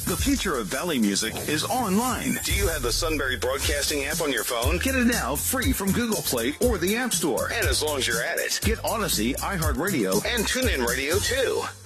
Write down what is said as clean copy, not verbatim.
The future of Valley music is online. Do you have the Sunbury Broadcasting app on your phone? Get it now free from Google Play or the App Store. And as long as you're at it, get Odyssey, iHeartRadio, and TuneIn Radio too.